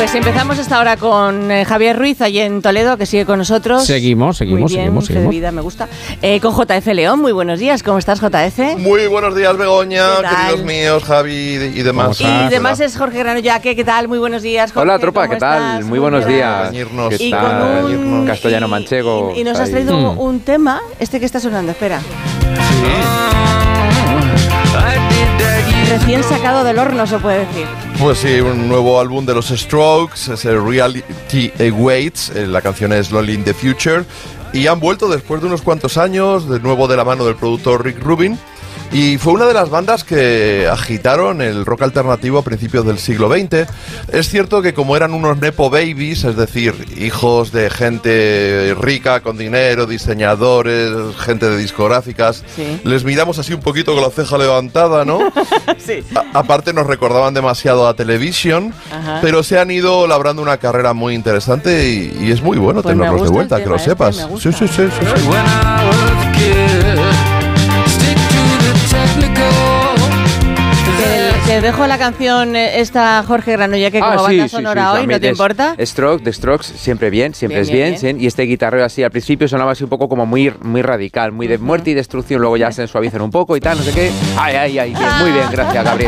Pues empezamos esta hora con Javier Ruiz, allí en Toledo, que sigue con nosotros. Seguimos. Fe de vida, me gusta. Con JF León, muy buenos días. ¿Cómo estás, JF? Muy buenos días, Begoña, queridos míos, Javi y demás. Y demás es Jorge Granollaque. ¿Qué tal? Muy buenos días, Jorge. Hola, tropa, ¿qué tal? Estás? Muy buenos días. Y con un castellano manchego. Y nos has traído un tema, este que está sonando, espera. Recién sacado del horno, se puede decir. Pues sí, un nuevo álbum de los Strokes, es el Reality Awaits, la canción es Lonely in the Future, y han vuelto después de unos cuantos años, de nuevo de la mano del productor Rick Rubin, y fue una de las bandas que agitaron el rock alternativo a principios del siglo XX. Es cierto que como eran unos nepo babies, es decir, hijos de gente rica, con dinero, diseñadores, gente de discográficas, sí, les miramos así un poquito con la ceja levantada, ¿no? Sí. Aparte nos recordaban demasiado a Television, pero se han ido labrando una carrera muy interesante y es muy bueno pues tenerlos de vuelta, que lo sepas. Sí. Te dejo la canción esta, Jorge Granollaque, como banda sonora hoy, ¿no te importa? The Strokes, siempre bien. Y este guitarrero así, al principio sonaba así un poco como muy radical, muy de muerte y destrucción, luego ya se suavizan un poco y tal, no sé qué. Ay, bien, muy bien, gracias, Gabriel.